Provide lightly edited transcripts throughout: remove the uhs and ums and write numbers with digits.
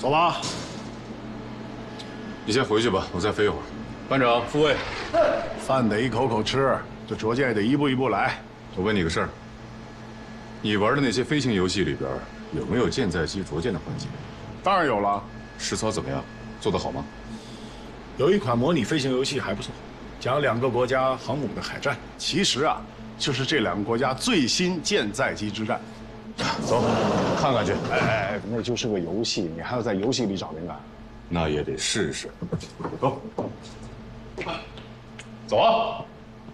走吧。 你先回去吧，我再飞一会儿。班长、副卫， 饭得一口口吃，这着舰也得一步一步来。 我问你个事儿，你玩的那些飞行游戏里边有没有舰载机着舰的环节？ 当然有了， 实操怎么样？做得好吗？ 有一款模拟飞行游戏还不错，讲2个国家航母的海战。其实啊，就是这2个国家最新舰载机之战。 走，看看去。 哎，那就是个游戏，你还要在游戏里找灵感。 那也得试试。走，走啊！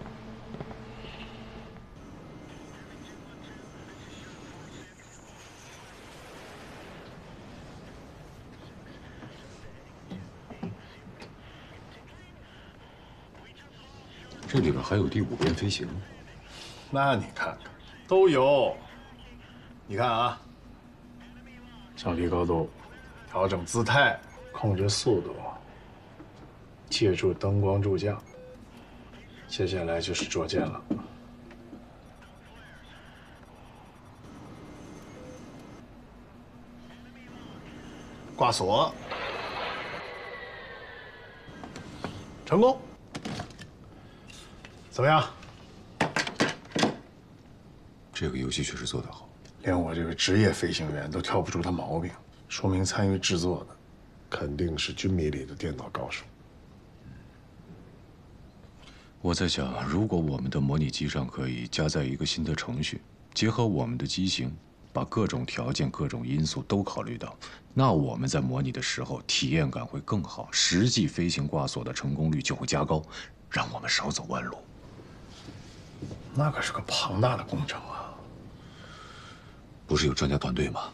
这里边还有第5编飞行， 那你看看，都有。你看啊，降低高度，调整姿态，控制速度，借助灯光助降。接下来就是着舰了。挂锁，成功。怎么样？ 这个游戏确实做得好， 连我这个职业飞行员都挑不出它毛病，说明参与制作的肯定是军迷里的电脑高手。 我在想，如果我们的模拟机上可以加载一个新的程序，结合我们的机型，把各种条件、各种因素都考虑到，那我们在模拟的时候体验感会更好，实际飞行挂锁的成功率就会加高，让我们少走弯路。 那可是个庞大的工程啊！ 不是有专家团队吗？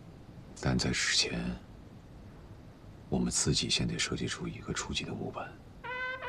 但在之前，我们自己先得设计出一个初级的模板。